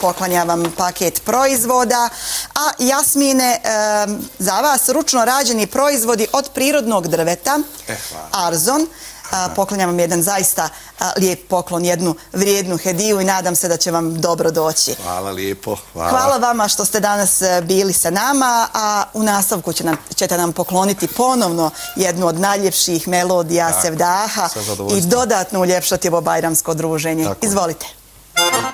poklanja vam paket proizvoda, a Jasmine, za vas ručno rađeni proizvodi od prirodnog drveta, Arzon. Poklanja vam jedan zaista lijep poklon, jednu vrijednu hediju i nadam se da će vam dobro doći. Hvala lijepo. Hvala vama što ste danas bili sa nama, a u nastavku ćete nam pokloniti ponovno jednu od najljepših melodija Sevdaha i dodatno uljepšati ovo bajramsko druženje. Izvolite.